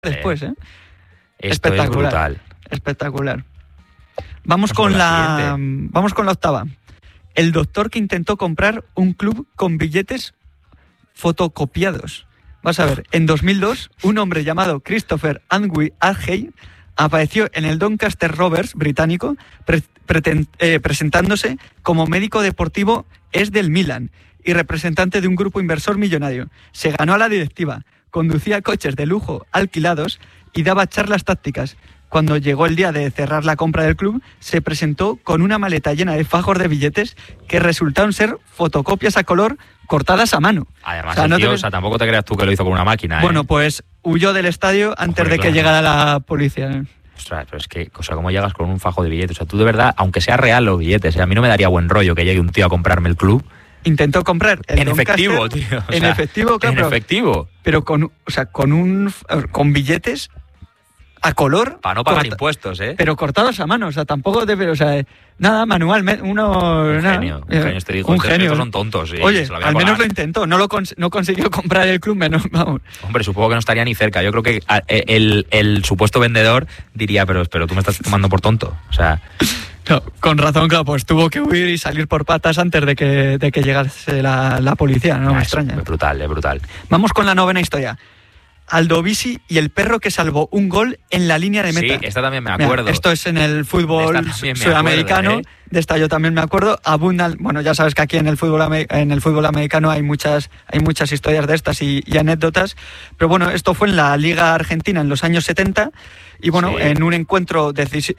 después, ¿eh? Esto Espectacular. es brutal. Espectacular. Vamos con la octava. El doctor que intentó comprar un club con billetes fotocopiados. Vas a ver, en 2002, un hombre llamado Christopher Andrew Argey apareció en el Doncaster Rovers británico presentándose como médico deportivo del Milan y representante de un grupo inversor millonario. Se ganó a la directiva, conducía coches de lujo alquilados y daba charlas tácticas. Cuando llegó el día de cerrar la compra del club, se presentó con una maleta llena de fajos de billetes que resultaron ser fotocopias a color cortadas a mano. Además, tampoco te creas tú que lo hizo con una máquina, ¿eh? Bueno, pues huyó del estadio antes de que llegara la policía. Ostras, pero es que, ¿cómo llegas con un fajo de billetes? O sea, tú de verdad, aunque sea real los billetes, a mí no me daría buen rollo que llegue un tío a comprarme el club. Intentó comprar en efectivo, tío. En efectivo, claro. En efectivo. Pero con billetes a color. Para no pagar impuestos, ¿eh? Pero cortados a mano, o sea, tampoco debe, o sea, nada, manualmente, Un genio, te digo, estos son tontos. Oye, al menos lo intentó, no consiguió comprar el club, menos, vamos. Hombre, supongo que no estaría ni cerca. Yo creo que el supuesto vendedor diría, pero tú me estás tomando por tonto, o sea... No, con razón, claro, pues tuvo que huir y salir por patas antes de que llegase la policía, no me extraña. Es brutal. Vamos con la novena historia. Aldo Bisi y el perro que salvó un gol en la línea de meta. Sí, esta también me acuerdo. Mira, esto es en el fútbol sudamericano. De esta yo también me acuerdo. Bueno, ya sabes que aquí en el fútbol americano hay muchas historias de estas y anécdotas. Pero bueno, esto fue en la Liga Argentina en los años 70. Y bueno, sí. en un encuentro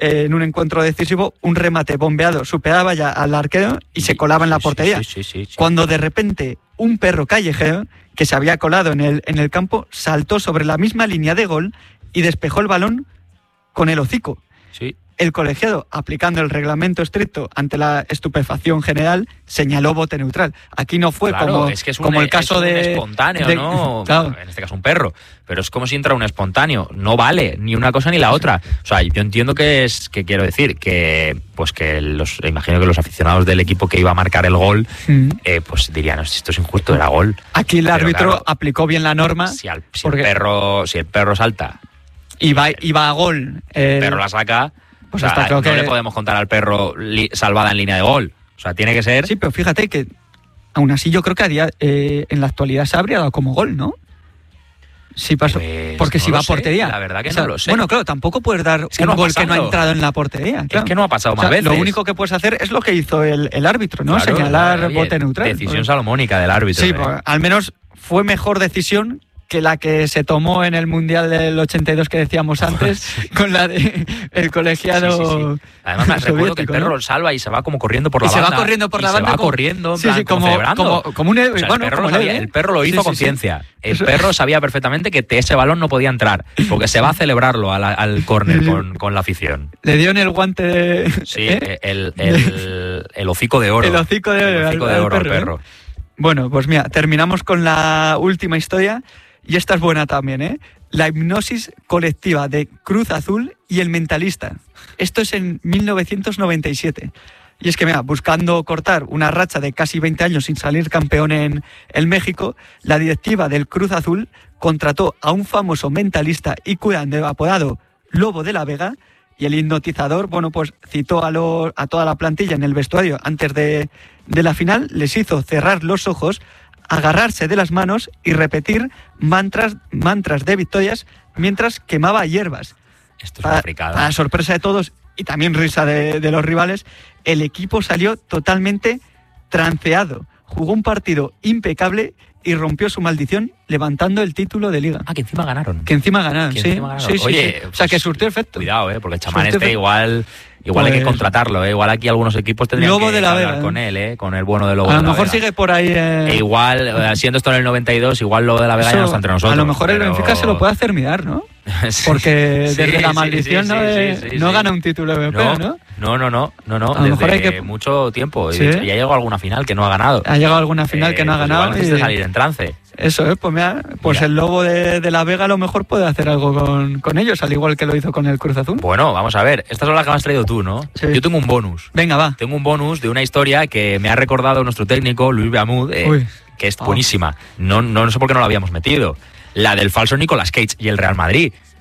decisivo, un remate bombeado superaba ya al arquero y se colaba en la portería. Sí. Cuando de repente un perro callejero que se había colado en el campo saltó sobre la misma línea de gol y despejó el balón con el hocico. Sí. El colegiado, aplicando el reglamento estricto ante la estupefacción general, señaló bote neutral. Aquí no fue como el caso de... espontáneo, ¿no? Claro. En este caso un perro. Pero es como si entra un espontáneo. No vale ni una cosa ni la otra. O sea, yo entiendo que quiero decir que imagino que los aficionados del equipo que iba a marcar el gol, pues dirían, esto es injusto, era gol. Aquí el árbitro aplicó bien la norma. Si el perro salta y va a gol, el perro la saca. Pues está claro no le podemos contar al perro salvada en línea de gol. O sea, tiene que ser... Sí, pero fíjate que aún así yo creo que en la actualidad se habría dado como gol, ¿no? Sí pasó, pues porque no si va a portería. La verdad que no lo sé. Bueno, claro, tampoco puedes dar un gol que no ha entrado en la portería. Claro. Es que no ha pasado más veces. Lo único que puedes hacer es lo que hizo el árbitro, ¿no? Claro, señalar bote neutral. Decisión salomónica del árbitro. Sí, pues, al menos fue mejor decisión que la que se tomó en el Mundial del 82 que decíamos antes, con la de el colegiado. Sí. Además me recuerdo que el perro lo salva y se va como corriendo por la banda. Se va corriendo por la banda. Se va corriendo, como celebrando. El perro lo hizo a conciencia. El perro sabía perfectamente que ese balón no podía entrar, porque se va a celebrarlo al córner con la afición. Le dio en el guante de... Sí, el hocico de oro. El hocico de oro al perro. Bueno, pues mira, terminamos con la última historia. Y esta es buena también, ¿eh? La hipnosis colectiva de Cruz Azul y El Mentalista. Esto es en 1997. Y es que, mira, buscando cortar una racha de casi 20 años sin salir campeón en México, la directiva del Cruz Azul contrató a un famoso mentalista y curandero apodado Lobo de la Vega, y el hipnotizador, bueno, pues citó a toda la plantilla en el vestuario antes de la final, les hizo cerrar los ojos, agarrarse de las manos y repetir mantras de victorias mientras quemaba hierbas. Esto es una fricada. A sorpresa de todos y también risa de los rivales, el equipo salió totalmente tranceado. Jugó un partido impecable y rompió su maldición levantando el título de Liga. Que encima ganaron. Sí. Oye, sí. O sea, que surtió efecto. Cuidado, porque el chamán igual hay que contratarlo, Igual aquí algunos equipos tendrían que hablar con él, con el bueno de Lobo de la Vega. A lo mejor sigue por ahí... igual, siendo esto en el 92, igual Lobo de la Vega ya no está entre nosotros. A lo mejor el Benfica se lo puede hacer mirar, ¿no? Porque desde la maldición no gana un título europeo, ¿no? No. A lo mejor hay que... mucho tiempo. Y ya llegó a alguna final que no ha ganado. Ha llegado a alguna final que no ha ganado. Igual necesita salir en trance. Eso es, pues el Lobo de la Vega a lo mejor puede hacer algo con ellos, al igual que lo hizo con el Cruz Azul. Bueno, vamos a ver, estas son las que me has traído tú, ¿no? Sí. Yo tengo un bonus. Venga, va. Tengo un bonus de una historia que me ha recordado nuestro técnico, Luis Beamud, que es buenísima. No sé por qué no la habíamos metido. La del falso Nicolas Cage y el Real Madrid.